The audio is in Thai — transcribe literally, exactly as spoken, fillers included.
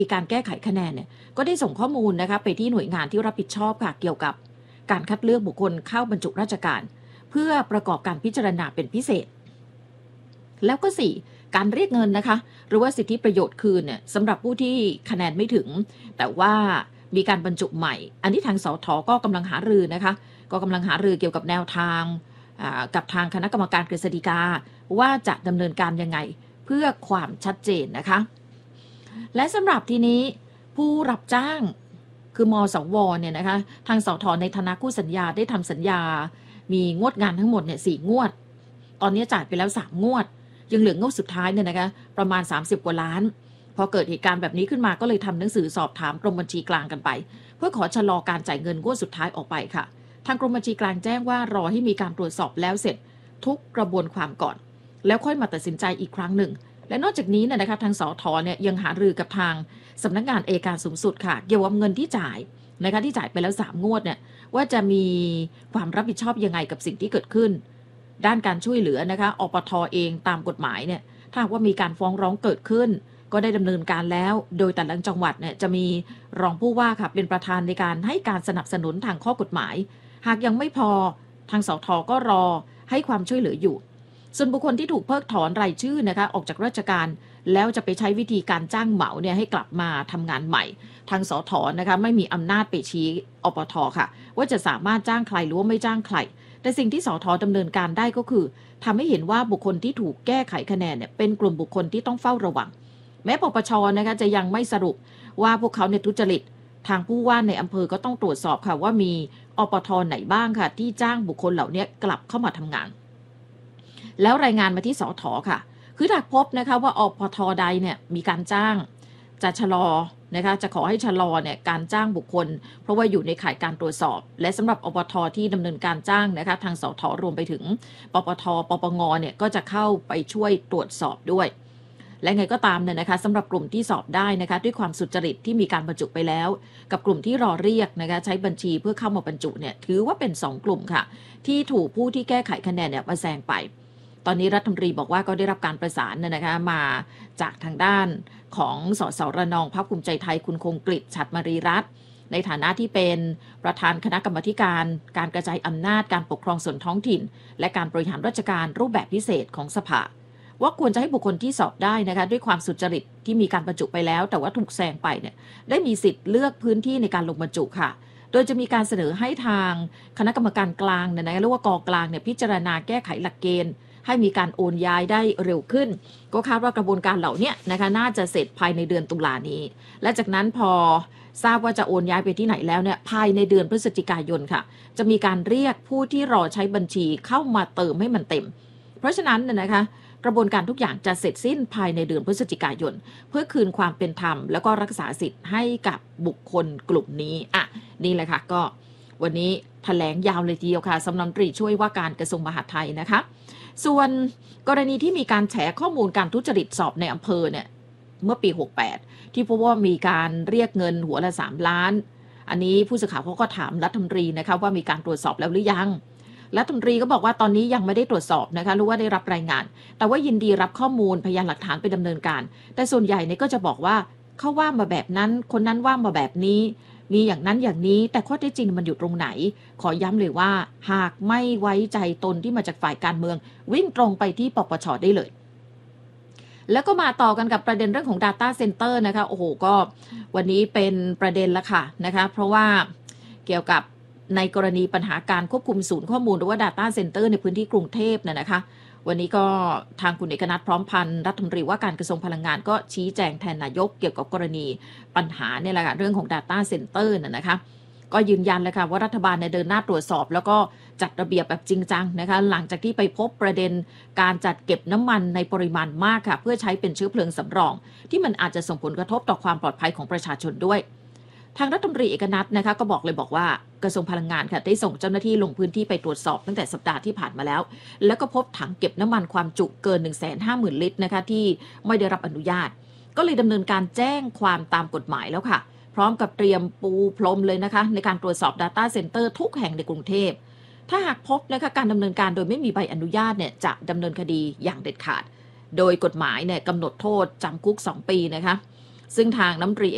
มีการแก้ไขคะแนนเนี่ยก็ได้ส่งข้อมูลนะคะไปที่หน่วยงานที่รับผิดชอบค่ะเกี่ยวกับการคัดเลือกบุคคลเข้าบรรจุราชการเพื่อประกอบการพิจารณาเป็นพิเศษแล้วก็สี่การเรียกเงินนะคะหรือว่าสิทธิประโยชน์คืนเนี่ยสำหรับผู้ที่คะแนนไม่ถึงแต่ว่ามีการบรรจุใหม่อันนี้ทางสทก็กำลังหารือนะคะก็กำลังหารือเกี่ยวกับแนวทางกับทางคณะกรรมการกฤษฎีกาว่าจะดำเนินการยังไงเพื่อความชัดเจนนะคะและสำหรับทีนี้ผู้รับจ้างคือมสวเนี่ยนะคะทางสทในฐานะคู่สัญญาได้ทำสัญญามีงวดงานทั้งหมดเนี่ยสี่งวดตอนนี้จ่ายไปแล้วสามงวดยังเหลืองวดสุดท้ายเนี่ยนะคะประมาณสามสิบกว่าล้านพอเกิดเหตุการณ์แบบนี้ขึ้นมาก็เลยทำหนังสือสอบถามกรมบัญชีกลางกันไปเพื่อขอชะลอการจ่ายเงินงวดสุดท้ายออกไปค่ะทางกรมบัญชีกลางแจ้งว่ารอให้มีการตรวจสอบแล้วเสร็จทุกกระบวนความก่อนแล้วค่อยมาตัดสินใจอีกครั้งหนึ่งและนอกจากนี้เนี่ยนะคะทางสทเนี่ยยังหารือกับทางสำนักงานอัยการสูงสุดค่ะเกี่ยวกับเงินที่จ่ายนะคะที่จ่ายไปแล้วสามงวดเนี่ยว่าจะมีความรับผิดชอบยังไงกับสิ่งที่เกิดขึ้นด้านการช่วยเหลือนะคะอปทเองตามกฎหมายเนี่ยถ้าว่ามีการฟ้องร้องเกิดขึ้นก็ได้ดำเนินการแล้วโดยแต่ละจังหวัดเนี่ยจะมีรองผู้ว่าค่ะเป็นประธานในการให้การสนับสนุนทางข้อกฎหมายหากยังไม่พอทางสทก็รอให้ความช่วยเหลืออยู่ส่วนบุคคลที่ถูกเพิกถอนรายชื่อนะคะออกจากราชการแล้วจะไปใช้วิธีการจ้างเหมาเนี่ยให้กลับมาทำงานใหม่ทางสทนะคะไม่มีอำนาจไปชี้อปทค่ะว่าจะสามารถจ้างใครหรือว่าไม่จ้างใครแต่สิ่งที่สทดำเนินการได้ก็คือทำให้เห็นว่าบุคคลที่ถูกแก้ไขคะแนนเนี่ยเป็นกลุ่มบุคคลที่ต้องเฝ้าระวังแม้ปปชนะคะจะยังไม่สรุปว่าพวกเขาเนี่ยทุจริตทางผู้ว่าในอำเภอก็ต้องตรวจสอบค่ะว่ามีอปทไหนบ้างค่ะที่จ้างบุคคลเหล่านี้กลับเข้ามาทำงานแล้วรายงานมาที่สทค่ะคือหากพบนะคะว่าอปทใดเนี่ยมีการจ้างจะชะลอนะคะจะขอให้ชะลอเนี่ยการจ้างบุคคลเพราะว่าอยู่ในข่ายการตรวจสอบและสำหรับอปทที่ดำเนินการจ้างนะคะทางสทรวมไปถึงปปทปปงเนี่ยก็จะเข้าไปช่วยตรวจสอบด้วยและไงก็ตามเนี่ยนะคะสำหรับกลุ่มที่สอบได้นะคะด้วยความสุจริตที่มีการบรรจุไปแล้วกับกลุ่มที่รอเรียกนะคะใช้บัญชีเพื่อเข้ามาบรรจุเนี่ยถือว่าเป็นสองกลุ่มค่ะที่ถูกผู้ที่แก้ไขคะแนนเนี่ยมาแซงไปตอนนี้รัฐมนตรีบอกว่าก็ได้รับการประสานนะคะมาจากทางด้านของสสระนองพรรคภูมิใจไทยคุณคงกฤษฉัตรมรีรัตน์ในฐานะที่เป็นประธานคณะกรรมาการการกระจายอำนาจการปกครองส่วนท้องถิ่นและการบริหารราชการรูปแบบพิเศษของสภาว่าควรจะให้บุคคลที่สอบได้นะคะด้วยความสุจริตที่มีการบรรจุไปแล้วแต่ว่าถูกแซงไปเนี่ยได้มีสิทธิ์เลือกพื้นที่ในการลงบรรจุค่ะโดยจะมีการเสนอให้ทางคณะกรรมการกลางเนี่ยนะเรียกว่ากกลางเนี่ยพิจารณาแก้ไขหลักเกณฑ์ให้มีการโอนย้ายได้เร็วขึ้นก็คาดว่ากระบวนการเหล่านี้นะคะน่าจะเสร็จภายในเดือนตุลานี้และจากนั้นพอทราบว่าจะโอนย้ายไปที่ไหนแล้วเนี่ยภายในเดือนพฤศจิกายนค่ะจะมีการเรียกผู้ที่รอใช้บัญชีเข้ามาเติมให้มันเต็มเพราะฉะนั้นเนี่ยนะคะกระบวนการทุกอย่างจะเสร็จสิ้นภายในเดือนพฤศจิกายนเพื่อคืนความเป็นธรรมแล้วก็รักษาสิทธิ์ให้กับบุคคลกลุ่มนี้อ่ะนี่แหละค่ะก็วันนี้แถลงยาวเลยทีเดียวค่ะสำนักรัฐมนตรีช่วยว่าการกระทรวงมหาดไทยนะคะส่วนกรณีที่มีการแฉข้อมูลการทุจริตสอบในอำเภอเนี่ยเมื่อปีหกสิบแปดที่พบว่ามีการเรียกเงินหัวละสามล้านอันนี้ผู้สื่อข่าวเขาก็ถามรัฐมนตรีนะคะว่ามีการตรวจสอบแล้วหรือยังรัฐมนตรีก็บอกว่าตอนนี้ยังไม่ได้ตรวจสอบนะคะรู้ว่าได้รับรายงานแต่ว่ายินดีรับข้อมูลพยานหลักฐานไปดำเนินการแต่ส่วนใหญ่เนี่ยก็จะบอกว่าเขาว่ามาแบบนั้นคนนั้นว่ามาแบบนี้มีอย่างนั้นอย่างนี้แต่ข้อเท็จจริงมันอยู่ตรงไหนขอย้ำเลยว่าหากไม่ไว้ใจตนที่มาจากฝ่ายการเมืองวิ่งตรงไปที่ปปช.ได้เลยแล้วก็มาต่อกันกับประเด็นเรื่องของ Data Center นะคะโอ้โหก็วันนี้เป็นประเด็นละค่ะนะคะเพราะว่าเกี่ยวกับในกรณีปัญหาการควบคุมศูนย์ข้อมูลหรือว่า Data Center ในพื้นที่กรุงเทพเนี่ยนะคะวันนี้ก็ทางคุณเอกนัทพร้อมพันธ์รัฐมนตรีว่าการกระทรวงพลังงานก็ชี้แจงแทนนายกเกี่ยวกับกรณีปัญหาเนี่ยแหละค่ะเรื่องของ Data Center น่ะนะคะก็ยืนยันเลยค่ะว่ารัฐบาลเนี่ยเดินหน้าตรวจสอบแล้วก็จัดระเบียบแบบจริงจังนะคะหลังจากที่ไปพบประเด็นการจัดเก็บน้ำมันในปริมาณมากค่ะเพื่อใช้เป็นเชื้อเพลิงสำรองที่มันอาจจะส่งผลกระทบต่อความปลอดภัยของประชาชนด้วยทางรัฐมนตรีเอกนัทนะคะก็บอกเลยบอกว่ากระทรวงพลังงานค่ะได้ส่งเจ้าหน้าที่ลงพื้นที่ไปตรวจสอบตั้งแต่สัปดาห์ที่ผ่านมาแล้วแล้วก็พบถังเก็บน้ำมันความจุเกิน หนึ่งแสนห้าหมื่น ลิตรนะคะที่ไม่ได้รับอนุญาตก็เลยดำเนินการแจ้งความตามกฎหมายแล้วค่ะพร้อมกับเตรียมปูพรมเลยนะคะในการตรวจสอบ Data Center ทุกแห่งในกรุงเทพถ้าหากพบนะคะการดำเนินการโดยไม่มีใบอนุญาตเนี่ยจะดำเนินคดีอย่างเด็ดขาดโดยกฎหมายเนี่ยกำหนดโทษจำคุกสองปีนะคะซึ่งทางรัฐมนตรี